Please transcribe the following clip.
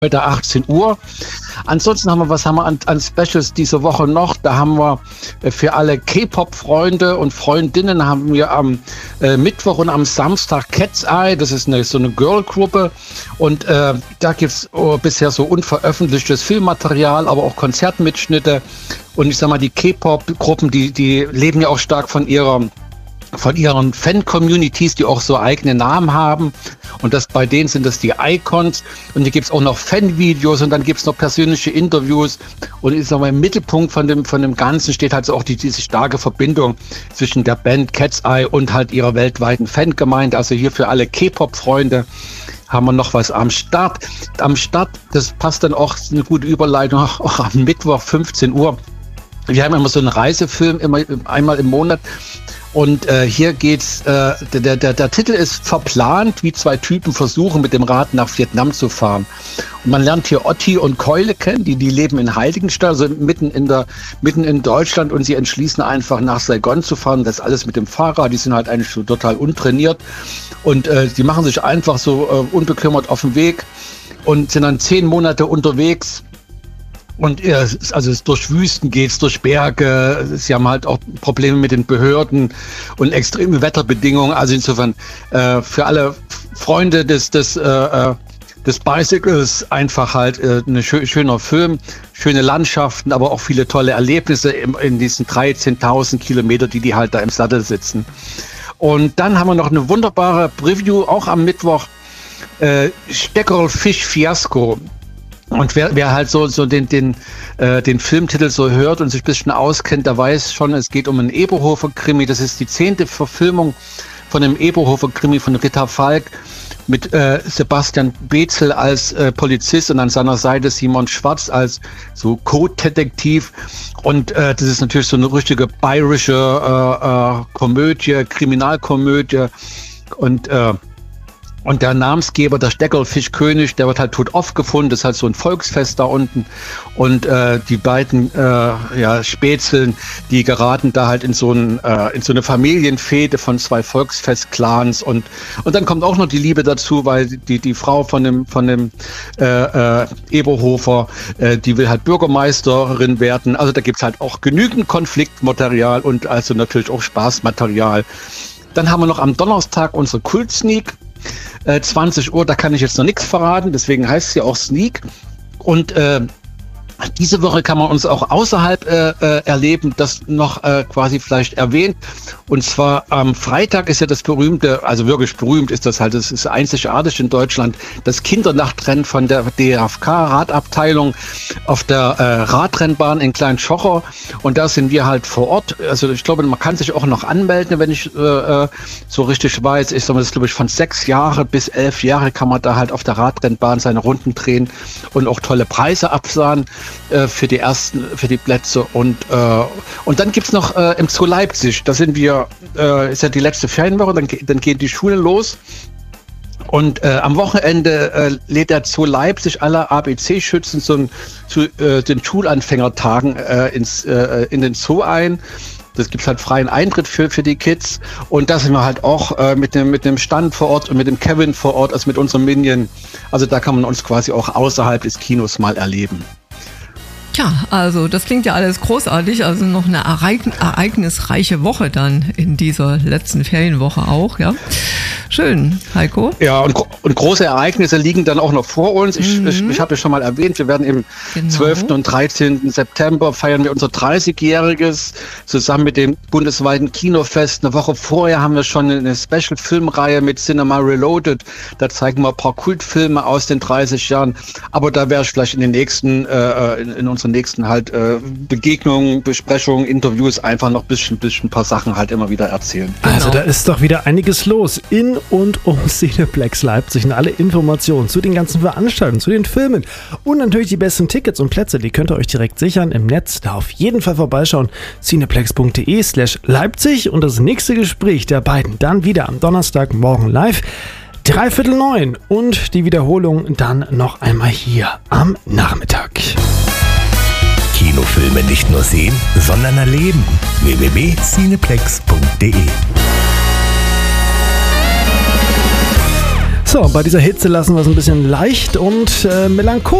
heute 18 Uhr. Ansonsten was haben wir an Specials diese Woche noch? Da haben wir für alle K-Pop-Freunde und Freundinnen haben wir am Mittwoch und am Samstag Cat's Eye. Das ist so eine Girl-Gruppe. Und da gibt es bisher so unveröffentlichtes Filmmaterial, aber auch Konzertmitschnitte. Und ich sag mal, die K-Pop-Gruppen, die leben ja auch stark von ihren Fan-Communities, die auch so eigene Namen haben. Und bei denen sind das die Icons. Und hier gibt es auch noch Fanvideos und dann gibt es noch persönliche Interviews. Und ich sag mal, im Mittelpunkt von dem Ganzen steht halt so auch diese starke Verbindung zwischen der Band Cat's Eye und halt ihrer weltweiten Fangemeinde. Also hier für alle K-Pop-Freunde haben wir noch was am Start. Das passt dann auch, eine gute Überleitung, auch am Mittwoch 15 Uhr. Wir haben immer so einen Reisefilm, einmal im Monat. Und hier geht's, der Titel ist Verplant, wie zwei Typen versuchen, mit dem Rad nach Vietnam zu fahren. Und man lernt hier Otti und Keule kennen, die leben in Heiligenstadt, also mitten in Deutschland, und sie entschließen einfach nach Saigon zu fahren. Das alles mit dem Fahrrad, die sind halt eigentlich so total untrainiert. Und die machen sich einfach so unbekümmert auf den Weg und sind dann 10 Monate unterwegs. Und es durch Wüsten geht's, durch Berge. Sie haben halt auch Probleme mit den Behörden und extreme Wetterbedingungen. Also insofern für alle Freunde des Bicycles einfach halt ein schöner Film, schöne Landschaften, aber auch viele tolle Erlebnisse in diesen 13.000 Kilometer, die halt da im Sattel sitzen. Und dann haben wir noch eine wunderbare Preview, auch am Mittwoch, Steckerl Fisch Fiasko. Und wer halt so den Filmtitel so hört und sich ein bisschen auskennt, der weiß schon, es geht um einen Eberhofer-Krimi. Das ist die 10. Verfilmung von dem Eberhofer-Krimi von Rita Falk mit Sebastian Bezel als Polizist und an seiner Seite Simon Schwarz als so Code-Detektiv. Und das ist natürlich so eine richtige bayerische Komödie, Kriminalkomödie. Und der Namensgeber, der Steckerlfischkönig, der wird halt tot aufgefunden. Das ist halt so ein Volksfest da unten. Und die beiden Spätzeln, die geraten da halt in so eine Familienfehde von 2 Volksfestclans. Und dann kommt auch noch die Liebe dazu, weil die Frau von dem Eberhofer, die will halt Bürgermeisterin werden. Also da gibt's halt auch genügend Konfliktmaterial und also natürlich auch Spaßmaterial. Dann haben wir noch am Donnerstag unsere Kult-Sneak. 20 Uhr, da kann ich jetzt noch nichts verraten, deswegen heißt es ja auch Sneak. Und diese Woche kann man uns auch außerhalb erleben, das noch quasi vielleicht erwähnt. Und zwar am Freitag ist ja das berühmte, also wirklich berühmt ist das halt, das ist einzigartig in Deutschland, das Kindernachtrennen von der DFK-Radabteilung auf der Radrennbahn in Klein-Schocher. Und da sind wir halt vor Ort. Also ich glaube, man kann sich auch noch anmelden, wenn ich so richtig weiß. Ich sage mal, das glaube ich von 6 Jahre bis 11 Jahre kann man da halt auf der Radrennbahn seine Runden drehen und auch tolle Preise absahen für die Plätze. Und dann gibt's noch im Zoo Leipzig, da sind wir, ist ja die letzte Ferienwoche, dann geht die Schule los. Und am Wochenende lädt der Zoo Leipzig alle ABC-Schützen zu den Schulanfängertagen in den Zoo ein. Das gibt halt freien Eintritt für die Kids. Und da sind wir halt auch mit dem Stand vor Ort und mit dem Kevin vor Ort, also mit unserem Minion. Also da kann man uns quasi auch außerhalb des Kinos mal erleben. Tja, also das klingt ja alles großartig, also noch eine ereignisreiche Woche dann in dieser letzten Ferienwoche auch, ja. Schön, Heiko. Ja, und große Ereignisse liegen dann auch noch vor uns. Ich habe ja schon mal erwähnt, wir werden im 12. und 13. September feiern wir unser 30-jähriges zusammen mit dem bundesweiten Kinofest. Eine Woche vorher haben wir schon eine Special-Filmreihe mit Cinema Reloaded. Da zeigen wir ein paar Kultfilme aus den 30 Jahren. Aber da werde ich vielleicht in den nächsten, in unseren nächsten halt Begegnungen, Besprechungen, Interviews einfach noch ein paar Sachen halt immer wieder erzählen. Also da ist doch wieder einiges los in und um Cineplex Leipzig. Und alle Informationen zu den ganzen Veranstaltungen, zu den Filmen und natürlich die besten Tickets und Plätze, die könnt ihr euch direkt sichern im Netz. Da auf jeden Fall vorbeischauen. cineplex.de/Leipzig. Und das nächste Gespräch der beiden dann wieder am Donnerstagmorgen live. 8:45 und die Wiederholung dann noch einmal hier am Nachmittag. Kinofilme nicht nur sehen, sondern erleben. www.cineplex.de So, bei dieser Hitze lassen wir es ein bisschen leicht und melancholisch.